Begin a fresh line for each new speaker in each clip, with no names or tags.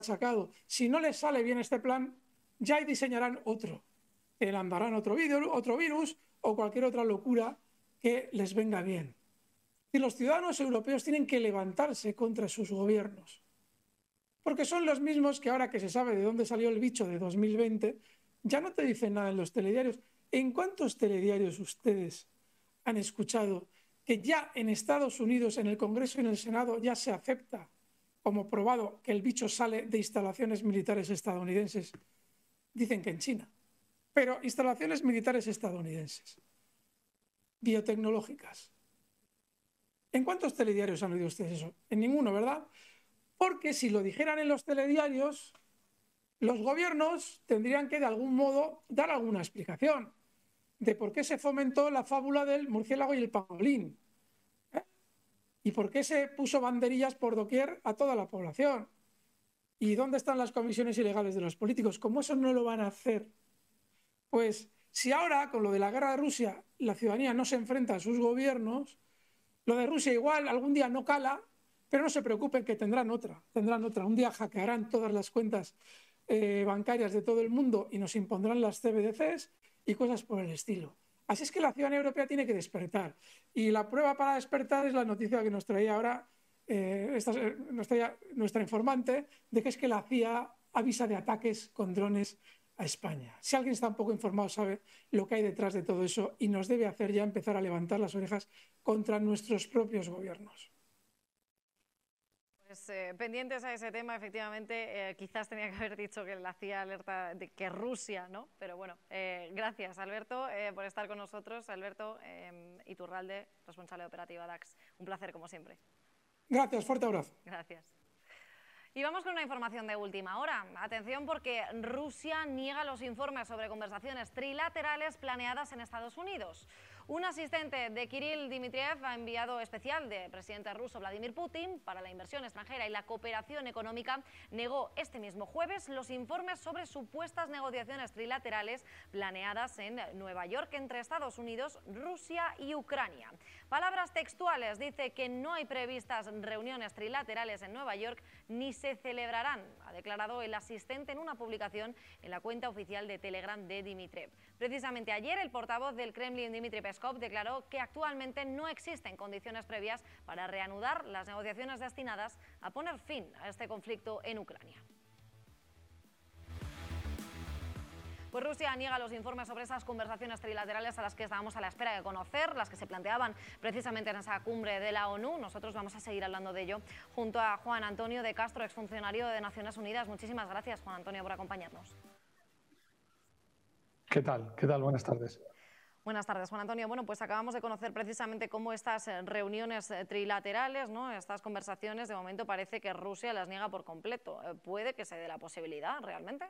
machacado. Si no les sale bien este plan, ya diseñarán otro. Lanzarán otro virus o cualquier otra locura que les venga bien. Y los ciudadanos europeos tienen que levantarse contra sus gobiernos, porque son los mismos que ahora que se sabe de dónde salió el bicho de 2020, ya no te dicen nada en los telediarios. ¿En cuántos telediarios ustedes han escuchado que ya en Estados Unidos, en el Congreso y en el Senado, ya se acepta como probado que el bicho sale de instalaciones militares estadounidenses? Dicen que en China, pero instalaciones militares estadounidenses, biotecnológicas. ¿En cuántos telediarios han oído ustedes eso? En ninguno, ¿verdad? Porque si lo dijeran en los telediarios, los gobiernos tendrían que de algún modo dar alguna explicación de por qué se fomentó la fábula del murciélago y el pangolín, ¿eh? Y por qué se puso banderillas por doquier a toda la población. ¿Y dónde están las comisiones ilegales de los políticos? Como eso no lo van a hacer, pues si ahora con lo de la guerra de Rusia la ciudadanía no se enfrenta a sus gobiernos, lo de Rusia igual algún día no cala, pero no se preocupen que tendrán otra. Un día hackearán todas las cuentas bancarias de todo el mundo y nos impondrán las CBDCs y cosas por el estilo. Así es que la ciudadanía europea tiene que despertar. Y la prueba para despertar es la noticia que nos traía ahora nuestra informante, de que es que la CIA avisa de ataques con drones a España. Si alguien está un poco informado sabe lo que hay detrás de todo eso y nos debe hacer ya empezar a levantar las orejas contra nuestros propios gobiernos.
Pues pendientes a ese tema, efectivamente, quizás tenía que haber dicho que la CIA alerta de que Rusia, ¿no? Pero bueno, gracias Alberto por estar con nosotros. Alberto Iturralde, responsable de operativa DAX. Un placer como siempre.
Gracias, fuerte abrazo.
Gracias. Y vamos con una información de última hora. Atención porque Rusia niega los informes sobre conversaciones trilaterales planeadas en Estados Unidos. Un asistente de Kirill Dmitriev, enviado especial del presidente ruso Vladimir Putin para la inversión extranjera y la cooperación económica, negó este mismo jueves los informes sobre supuestas negociaciones trilaterales planeadas en Nueva York entre Estados Unidos, Rusia y Ucrania. Palabras textuales, dice que no hay previstas reuniones trilaterales en Nueva York ni se celebrarán, ha declarado el asistente en una publicación en la cuenta oficial de Telegram de Dmitriev. Precisamente ayer el portavoz del Kremlin, Dmitry Peskov, declaró que actualmente no existen condiciones previas para reanudar las negociaciones destinadas a poner fin a este conflicto en Ucrania. Pues Rusia niega los informes sobre esas conversaciones trilaterales a las que estábamos a la espera de conocer, las que se planteaban precisamente en esa cumbre de la ONU. Nosotros vamos a seguir hablando de ello junto a Juan Antonio de Castro, exfuncionario de Naciones Unidas. Muchísimas gracias, Juan Antonio, por acompañarnos.
¿Qué tal? ¿Qué tal? Buenas tardes.
Buenas tardes, Juan Antonio. Bueno, pues acabamos de conocer precisamente cómo estas reuniones trilaterales, ¿no? Estas conversaciones, de momento parece que Rusia las niega por completo. ¿Puede que se dé la posibilidad realmente?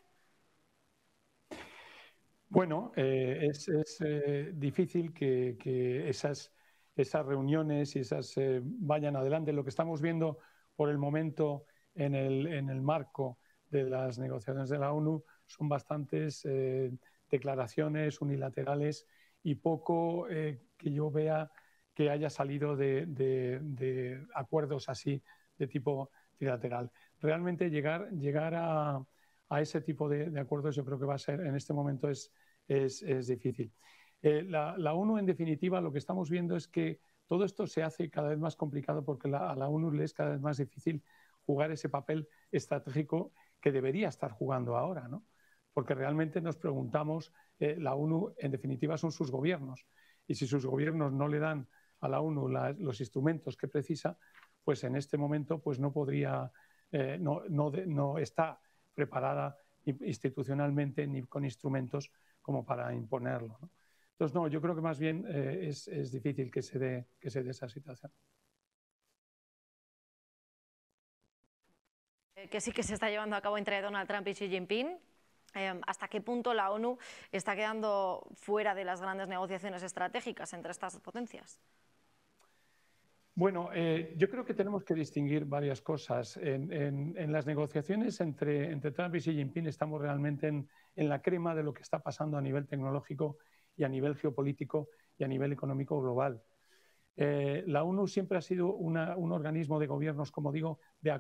Bueno, es difícil que esas reuniones y esas vayan adelante. Lo que estamos viendo por el momento en el marco de las negociaciones de la ONU son bastantes declaraciones unilaterales y poco que yo vea que haya salido de acuerdos así de tipo trilateral. Realmente llegar a ese tipo de acuerdos yo creo que va a ser, en este momento es difícil. La ONU, en definitiva, lo que estamos viendo es que todo esto se hace cada vez más complicado porque a la ONU le es cada vez más difícil jugar ese papel estratégico que debería estar jugando ahora, ¿no? Porque realmente nos preguntamos, la ONU en definitiva son sus gobiernos y si sus gobiernos no le dan a la ONU los instrumentos que precisa, pues en este momento pues no podría, no está preparada institucionalmente ni con instrumentos como para imponerlo, ¿no? Entonces, no, yo creo que más bien es difícil que se dé esa situación.
Que sí que se está llevando a cabo entre Donald Trump y Xi Jinping. ¿Hasta qué punto la ONU está quedando fuera de las grandes negociaciones estratégicas entre estas potencias?
Bueno, yo creo que tenemos que distinguir varias cosas. En las negociaciones entre Trump y Xi Jinping estamos realmente en la crema de lo que está pasando a nivel tecnológico y a nivel geopolítico y a nivel económico global. La ONU siempre ha sido un organismo de gobiernos, como digo, de